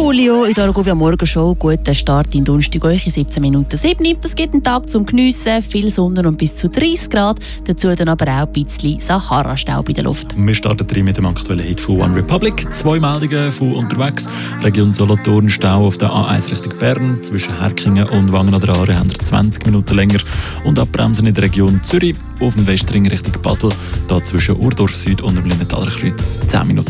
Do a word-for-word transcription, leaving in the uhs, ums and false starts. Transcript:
Coolio in der Argovia Morgenshow. Guten Start in Donnerstag euch in siebzehn Minuten sieben. Es gibt einen Tag zum Geniessen, viel Sonne und bis zu dreißig Grad. Dazu dann aber auch ein bisschen Sahara-Staub in der Luft. Wir starten rein mit dem aktuellen Hit von One Republic. Zwei Meldungen von unterwegs. Region Solothurn, Stau auf der A eins Richtung Bern. Zwischen Herkingen und Wangen an der Aare haben wir zwanzig Minuten länger. Und abbremsen in der Region Zürich. Auf dem Westring Richtung Basel. Da zwischen Urdorf Süd und dem Limentaler Kreuz zehn Minuten.